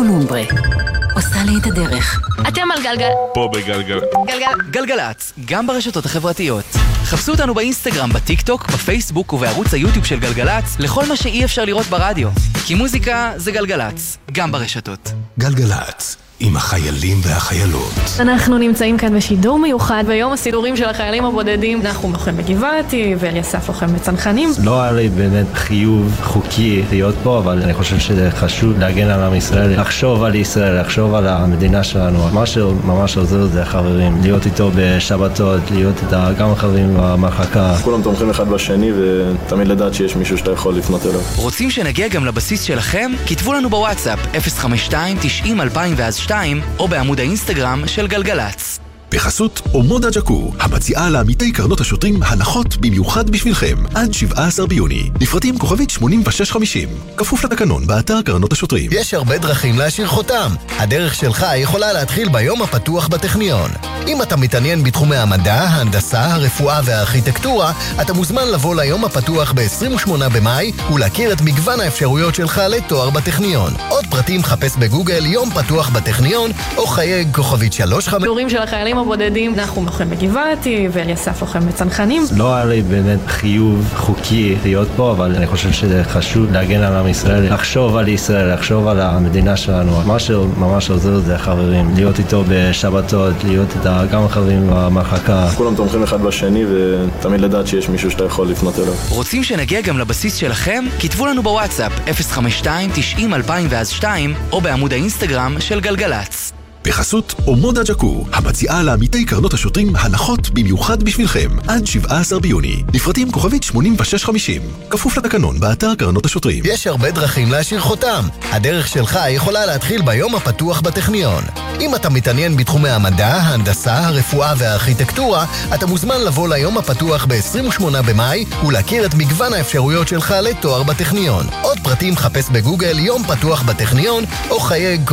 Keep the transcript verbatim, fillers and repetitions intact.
קולומbre. עושה לי את הדרך. אתם על גלגל. פה בגלגל. גלגל. גלגלצ, גם ברשתות החברתיות. חפשו אותנו באינסטגרם, בטיק טוק, בפייסבוק ובערוץ היוטיוב של גלגלצ לכל מה שאי אפשר לראות ברדיו. כי מוזיקה זה גלגלצ, גם ברשתות. גלגלצ, עם החיילים והחיילות. אנחנו נמצאים כאן בשידור מיוחד ביום הסידורים של החיילים הבודדים. אנחנו לוחם בגבעתי ואליסף לוחם בצנחנים. לא היה לי באמת חיוב חוקי להיות פה, אבל אני חושב שזה חשוב להגן על עם ישראל, לחשוב על ישראל, לחשוב על המדינה שלנו. מה שממש עוזר זה חברים, להיות איתו בשבתות, להיות איתה גם חברים במחלקה. כולם תומכים אחד בשני ותמיד לדעת שיש מישהו שאתה יכול לפנות אליו. רוצים שנגיע גם לבסיס שלכם? כתבו לנו בוואטסאפ אפס חמש שתיים תשעים אלפיים ואז שתיים או בעמוד האינסטגרם של גלגלצ. בחסות אומודה ג'קו, המציעה לעמיתי קרנות השוטרים הנחות במיוחד בשבילכם עד שבעה עשר ביוני. לפרטים כוכבית שמונים ושש חמישים, כפוף לתקנון באתר קרנות השוטרים. יש הרבה דרכים להשאיר חותם. הדרך שלך יכולה להתחיל ביום הפתוח בטכניון. אם אתה מתעניין בתחומי המדע, ההנדסה, הרפואה והארכיטקטורה, אתה מוזמן לבוא ליום הפתוח ב-עשרים ושמונה במאי ולהכיר את מגוון האפשרויות שלך לתואר בטכניון. עוד פרטים חפש בגוגל יום פתוח בטכניון או חייג כוכבית שלוש חמש. סידורים של החיילים הבודדים. אנחנו לוחם בגבעתי ואליסף לוחם בצנחנים. לא היה לי באמת חיוב חוקי להיות פה, אבל אני חושב שזה חשוב להגן על עם ישראל, לחשוב על ישראל, לחשוב על המדינה שלנו. מה שממש עוזר זה חברים, להיות איתו בשבתות, להיות איתה גם חברים במחלקה. כולם תומכים אחד בשני ותמיד לדעת שיש מישהו שאתה יכול לפנות אליו. רוצים שנגיע גם לבסיס שלכם? כתבו לנו בוואטסאפ אפס חמש שתיים תשעים אלפיים ואז שתיים או בעמוד האינסטגרם של גלגלצ. בחסות אומודה ג'קו, המציעה לעמיתי קרנות השוטרים הנחות במיוחד בשבילכם עד שבעה עשר ביוני. לפרטים כוכבית שמונים ושש חמישים, כפוף לתקנון באתר קרנות השוטרים. יש הרבה דרכים להשאיר חותם. הדרך שלך יכולה להתחיל ביום הפתוח בטכניון. אם אתה מתעניין בתחומי המדע, ההנדסה, הרפואה והארכיטקטורה, אתה מוזמן לבוא ליום הפתוח ב-עשרים ושמונה במאי ולהכיר את מגוון האפשרויות שלך לתואר בטכניון. עוד פרטים חפש בגוגל יום פתוח בטכניון או חייג